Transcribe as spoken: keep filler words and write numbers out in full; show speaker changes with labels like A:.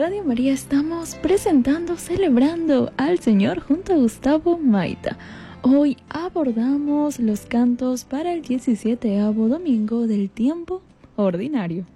A: Radio María estamos presentando, celebrando al Señor junto a Gustavo Maita. Hoy abordamos los cantos para el diecisiete domingo del tiempo ordinario.